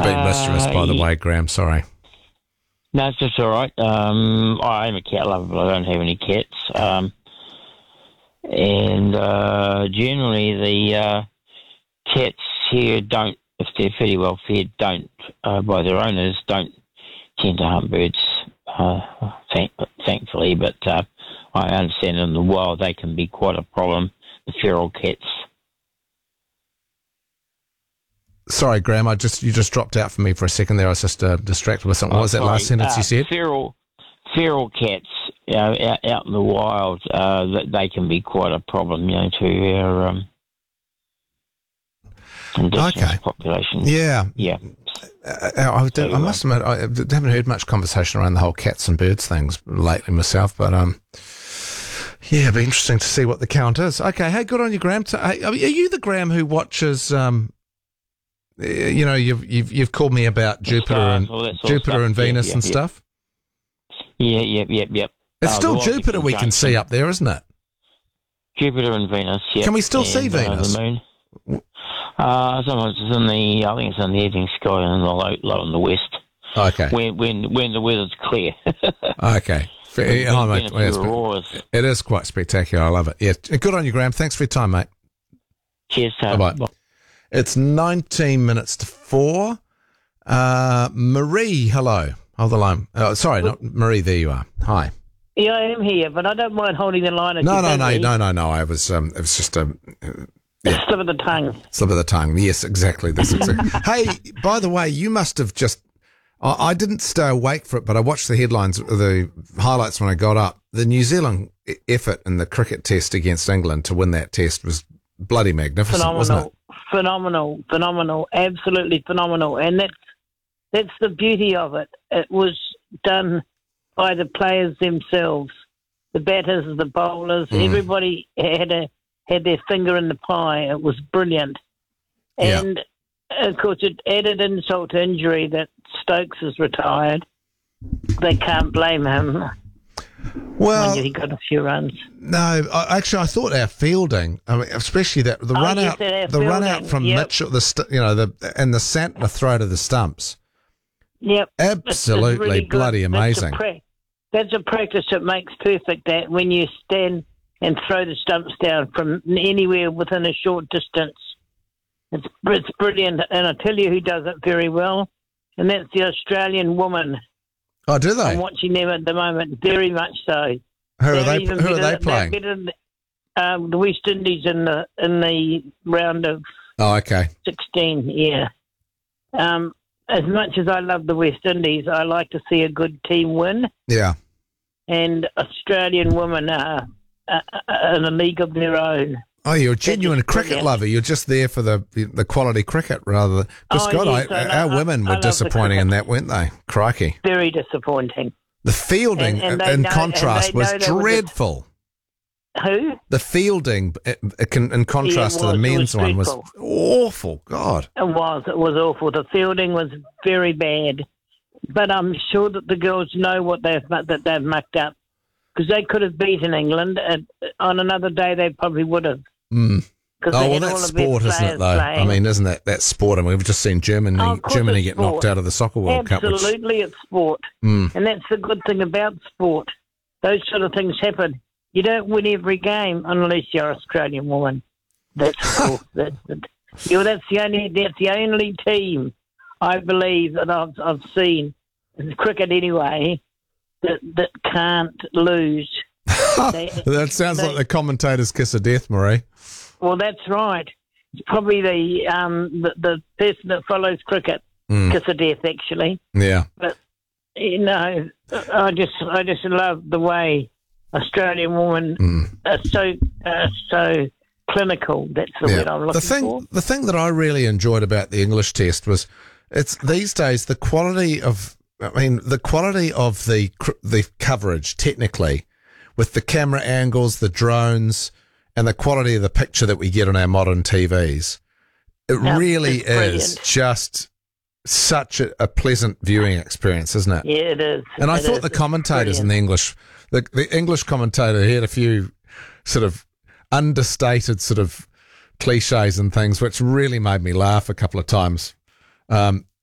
being mischievous, by the way, Graham. Sorry. No, it's just all right. I am a cat lover, but I don't have any cats. And generally, the cats here don't, if they're fairly well fed, don't by their owners, don't tend to hunt birds. Thankfully, but I understand in the wild they can be quite a problem. The feral cats. Sorry, Graham. You just dropped out for me for a second there. I was just distracted with something. What was that last sentence you said? Feral cats, out in the wild, they can be quite a problem, to our indigenous population. Yeah. Yeah. I must admit, I haven't heard much conversation around the whole cats and birds things lately myself, but it'd be interesting to see what the count is. Okay, hey, good on you, Graham. Are you the Graham who watches? You've called me about Jupiter and Venus and stuff. Yep. It's still Jupiter we can see up there, isn't it? Jupiter and Venus. Yeah. Can we still see Venus? The moon. Sometimes it's I think it's in the evening sky and low in the west. Okay. When the weather's clear. Okay. It is quite spectacular. I love it. Yeah. Good on you, Graham. Thanks for your time, mate. Cheers. Bye. It's 19 minutes to 4. Marie, hello. Hold the line. Sorry, not Marie. There you are. Hi. Yeah, I am here, but I don't mind holding the line. No. I was. It was just a. Slip of the tongue. Slip of the tongue. Yes, exactly. Hey, by the way, you must have just. I didn't stay awake for it, but I watched the headlines, the highlights when I got up. The New Zealand effort in the cricket test against England to win that test was bloody magnificent, wasn't it? Phenomenal, absolutely phenomenal. And that's the beauty of it. It was done by the players themselves, the batters, the bowlers. Everybody had their finger in the pie. It was brilliant. And, of course, it added insult to injury that Stokes is retired. They can't blame him. Well, he got a few runs. No, I thought our fielding, especially the run out from Mitchell, and the sand in the throat of the stumps. Yep, absolutely really bloody amazing. That's a practice that makes perfect. That when you stand and throw the stumps down from anywhere within a short distance, it's brilliant. And I tell you who does it very well, and that's the Australian woman. Oh, do they? I'm watching them at the moment, very much so. Who are they playing? The West Indies in the round of 16. Yeah. As much as I love the West Indies, I like to see a good team win. Yeah. And Australian women are in a league of their own. Oh, you're a genuine cricket lover. You're just there for the quality cricket rather than... Because, our women were disappointing in that, weren't they? Crikey. Very disappointing. The fielding, in contrast, was dreadful. Who? The fielding, in contrast to the men's one, was awful. God. It was awful. The fielding was very bad. But I'm sure that the girls know what they've mucked up. Because they could have beaten England. On another day, they probably would have. Mm. That's sport, isn't it, though? Playing. I mean, isn't that sport? I mean, we've just seen Germany get knocked out of the Soccer World Cup. Absolutely, it's sport. And that's the good thing about sport. Those sort of things happen. You don't win every game unless you're an Australian woman. That's cool. That's the only team, I believe, that I've seen in cricket anyway, that can't lose. That sounds like the commentator's kiss of death, Marie. Well, that's right. It's probably the person that follows cricket kiss of death, actually. Yeah. But I just love the way Australian women are so clinical. That's the word I'm looking for. The thing that I really enjoyed about the English test was it's these days the quality of the coverage technically, with the camera angles, the drones, and the quality of the picture that we get on our modern TVs. It really is just such a pleasant viewing experience, isn't it? Yeah, it is. And I thought the commentators in the English commentator had a few sort of understated sort of cliches and things, which really made me laugh a couple of times.